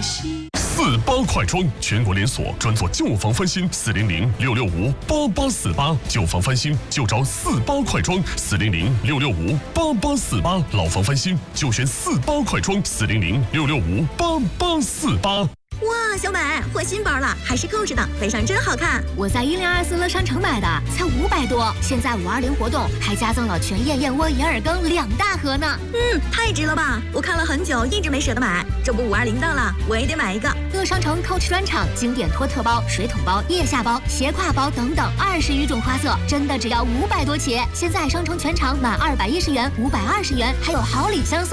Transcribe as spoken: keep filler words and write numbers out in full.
四八快装，全国连锁，专做旧房翻新，四零零六六五八八四八，旧房翻新就找四八快装，四零零六六五八八四八，老房翻新就选四八快装，四零零六六五八八四八。 哇，小美换新包了，还是购置的，背上真好看。 我在一零二四乐商城买的，才五百多。现在五二零活动还加赠了全燕燕窝银耳羹两大盒呢。 嗯，太值了吧！我看了很久，一直没舍得买。这不五二零到了，我也得买一个。 乐商城 Coach 专场，经典托特包、水桶包、腋下包、斜挎包等等二十余种花色，真的只要五百多起。现在商城全场满二百一十元，五百二十元，还有好礼相送。